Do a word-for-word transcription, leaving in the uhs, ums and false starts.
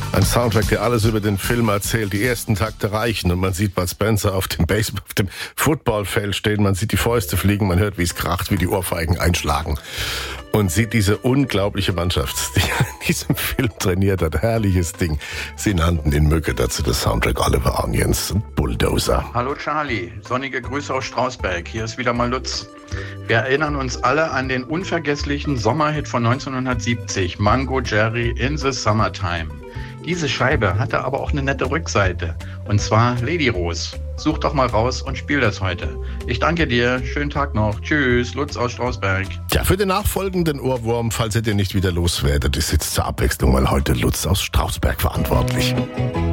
Ein Soundtrack, der alles über den Film erzählt. Die ersten Takte reichen und man sieht Bud Spencer auf dem Baseball, auf dem Footballfeld stehen. Man sieht die Fäuste fliegen, man hört, wie es kracht, wie die Ohrfeigen einschlagen. Und sieht diese unglaubliche Mannschaft, die in diesem Film trainiert hat. Herrliches Ding. Sie nannten den Mücke, dazu das Soundtrack Oliver Onions und Bulldozer. Hallo Charlie, sonnige Grüße aus Strausberg. Hier ist wieder mal Lutz. Wir erinnern uns alle an den unvergesslichen Sommerhit von neunzehnhundertsiebzig, Mango Jerry in the Summertime. Diese Scheibe hatte aber auch eine nette Rückseite, und zwar Lady Rose. Such doch mal raus und spiel das heute. Ich danke dir, schönen Tag noch. Tschüss, Lutz aus Strausberg. Ja, für den nachfolgenden Ohrwurm, falls ihr den nicht wieder loswerdet, ist jetzt zur Abwechslung mal heute Lutz aus Strausberg verantwortlich.